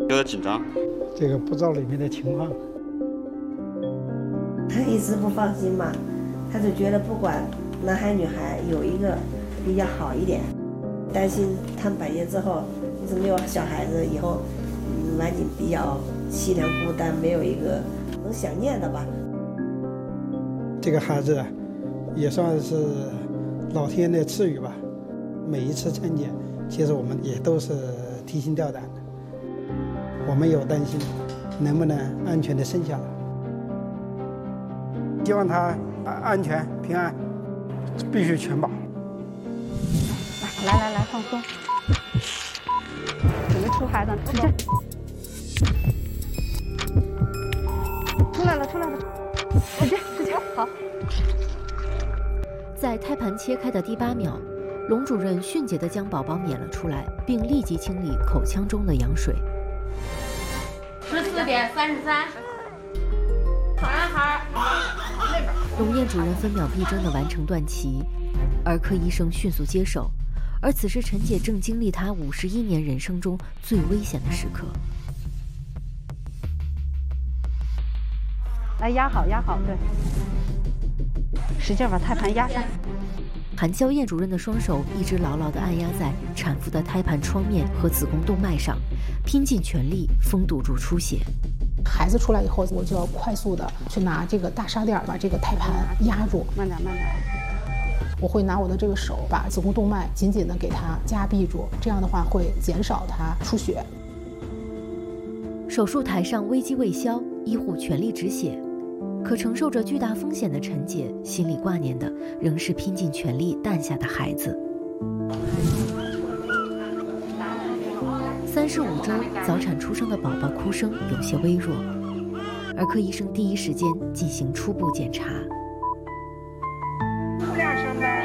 有点紧张。 这个不知道里面的情况。 他一直不放心嘛，他就觉得不管男孩女孩有一个比较好一点，担心他们百年之后就是没有小孩子以后，晚景比较凄凉孤单，没有一个能想念的吧。 这个孩子也算是老天的赐予吧。每一次产检，其实我们也都是提心吊胆的，我们有担心能不能安全的生下来。希望他安全平安，必须全保。 来，放松，准备出孩子，起劲，出来了，使劲，好。 在胎盘切开的第8秒，龙主任迅捷地将宝宝捻了出来，并立即清理口腔中的羊水。 14点33，好男孩。 龙艳主任分秒必争地完成断脐，儿科医生迅速接手，而此时陈姐正经历她51年人生中最危险的时刻。 来压好，对，使劲把胎盘压上。 韩娇燕主任的双手一直牢牢地按压在产妇的胎盘窗面和子宫动脉上，拼尽全力封堵住出血。 孩子出来以后，我就要快速的去拿这个大纱垫把这个胎盘压住。 慢点。 我会拿我的这个手把子宫动脉紧紧的给它夹闭住，这样的话会减少它出血。 手术台上危机未消，医护全力止血。可承受着巨大风险的陈姐心里挂念的仍是拼尽全力诞下的孩子。35周早产出生的宝宝哭声有些微弱，儿科医生第一时间进行初步检查。